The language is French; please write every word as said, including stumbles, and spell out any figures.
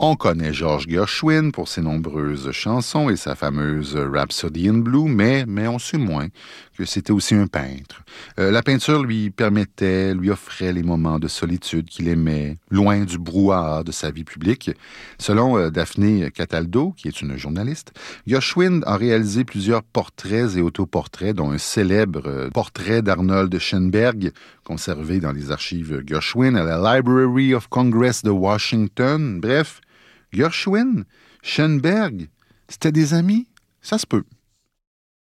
On connaît George Gershwin pour ses nombreuses chansons et sa fameuse Rhapsody in Blue, mais, mais on sait moins que c'était aussi un peintre. Euh, la peinture lui permettait, lui offrait les moments de solitude qu'il aimait, loin du brouhaha de sa vie publique. Selon euh, Daphné Cataldo, qui est une journaliste, Gershwin a réalisé plusieurs portraits et autoportraits, dont un célèbre euh, portrait d'Arnold Schoenberg, conservé dans les archives Gershwin à la Library of Congress de Washington. Bref, Gershwin, Schoenberg, c'était des amis? Ça se peut.